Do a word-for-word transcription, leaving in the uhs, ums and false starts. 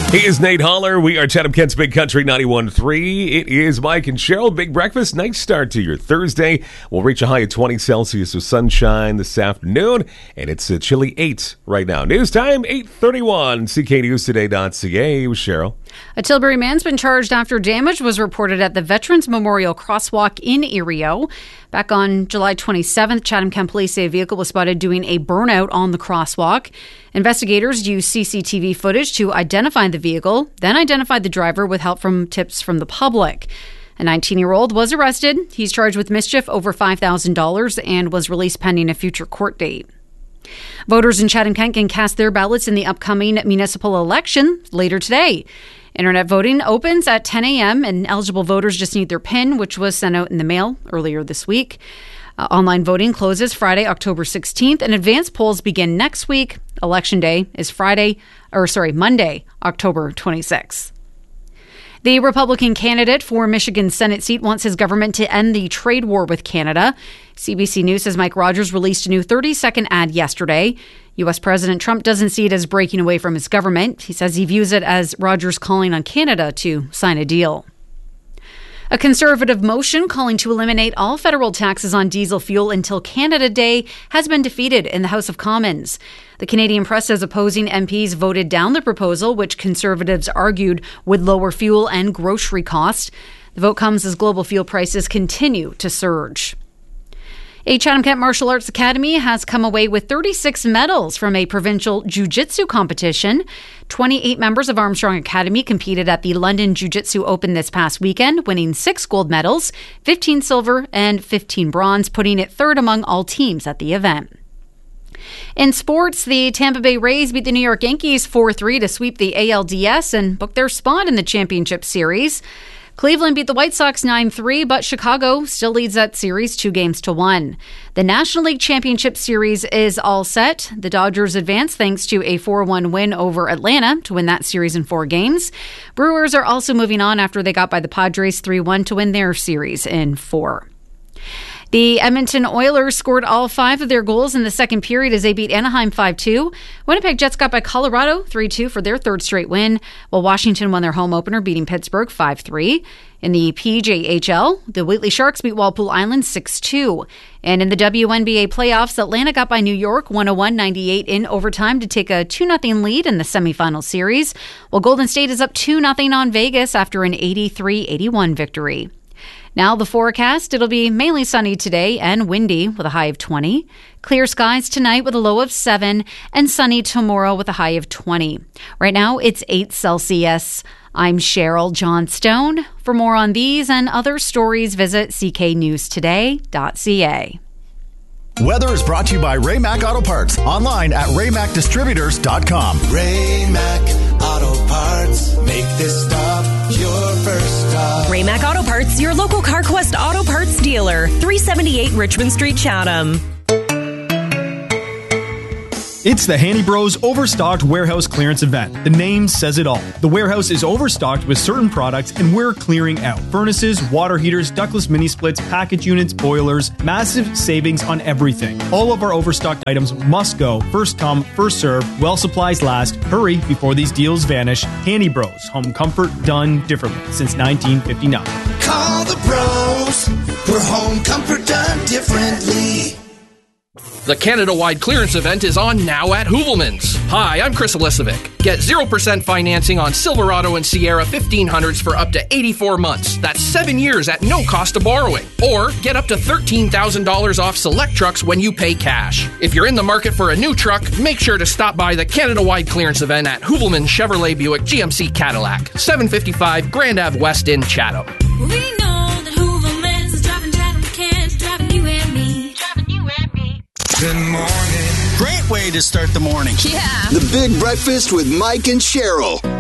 He is Nate Holler. We are Chatham-Kent's Big Country ninety-one point three. It is Mike and Cheryl. Big breakfast. Nice start to your Thursday. We'll reach a high of twenty Celsius with sunshine this afternoon, and it's a chilly eight right now. News time, eight thirty-one. C K News Today dot C A with Cheryl. A Tilbury man's been charged after damage was reported at the Veterans Memorial Crosswalk in Erio. Back on July twenty-seventh, Chatham-Kent police say a vehicle was spotted doing a burnout on the crosswalk. Investigators used C C T V footage to identify the vehicle, then identified the driver with help from tips from the public. A nineteen-year-old was arrested. He's charged with mischief over five thousand dollars and was released pending a future court date. Voters in Chatham-Kent can cast their ballots in the upcoming municipal election later today. Internet voting opens at ten a.m. and eligible voters just need their PIN, which was sent out in the mail earlier this week. Uh, online voting closes Friday, October sixteenth, and advance polls begin next week. Election day is Friday, or sorry, Monday, October twenty-sixth. The Republican candidate for Michigan's Senate seat wants his government to end the trade war with Canada. C B C News says Mike Rogers released a new thirty-second ad yesterday. U S President Trump doesn't see it as breaking away from his government. He says he views it as Rogers calling on Canada to sign a deal. A Conservative motion calling to eliminate all federal taxes on diesel fuel until Canada Day has been defeated in the House of Commons. The Canadian Press says opposing M Ps voted down the proposal, which Conservatives argued would lower fuel and grocery costs. The vote comes as global fuel prices continue to surge. A Chatham-Kent Martial Arts Academy has come away with thirty-six medals from a provincial jiu-jitsu competition. twenty-eight members of Armstrong Academy competed at the London Jiu-Jitsu Open this past weekend, winning six gold medals, fifteen silver, and fifteen bronze, putting it third among all teams at the event. In sports, the Tampa Bay Rays beat the New York Yankees four three to sweep the A L D S and book their spot in the championship series. Cleveland beat the White Sox nine three, but Chicago still leads that series two games to one. The National League Championship Series is all set. The Dodgers advance thanks to a four one win over Atlanta to win that series in four games. Brewers are also moving on after they got by the Padres three one to win their series in four. The Edmonton Oilers scored all five of their goals in the second period as they beat Anaheim five two. Winnipeg Jets got by Colorado three two for their third straight win, while Washington won their home opener, beating Pittsburgh five three. In the P J H L, the Wheatley Sharks beat Walpole Island six two. And in the W N B A playoffs, Atlanta got by New York one oh one ninety-eight in overtime to take a two nothing lead in the semifinal series, while Golden State is up two nothing on Vegas after an eighty-three eighty-one victory. Now the forecast, it'll be mainly sunny today and windy with a high of twenty. Clear skies tonight with a low of seven and sunny tomorrow with a high of twenty. Right now it's eight Celsius. I'm Cheryl Johnstone. For more on these and other stories, visit C K news today dot C A. Weather is brought to you by Ray-Mac Auto Parts. Online at ray mac distributors dot com. Ray-Mac Auto Parts. Make this stop your first stop. Ray-Mac Auto Parts, your local CarQuest Auto Parts dealer. three seventy-eight Richmond Street, Chatham. It's the Handy Bros Overstocked Warehouse Clearance Event. The name says it all. The warehouse is overstocked with certain products and we're clearing out. Furnaces, water heaters, ductless mini splits, package units, boilers, massive savings on everything. All of our overstocked items must go. First come, first serve, while supplies last. Hurry before these deals vanish. Handy Bros, home comfort done differently since nineteen fifty-nine. Call the bros for home comfort done differently. The Canada-wide clearance event is on now at Hoovelmans. Hi, I'm Chris Elisovic. Get zero percent financing on Silverado and Sierra fifteen hundreds for up to eighty-four months. That's seven years at no cost of borrowing. Or get up to thirteen thousand dollars off select trucks when you pay cash. If you're in the market for a new truck, make sure to stop by the Canada-wide clearance event at Hoovelmans Chevrolet Buick G M C Cadillac, seven fifty-five Grand Ave West in Chatham. We know that Hoovelmans is driving Chatham-Kent, driving you and me, driving you and me. Good morning. Great way to start the morning. Yeah. The Big Breakfast with Mike and Cheryl.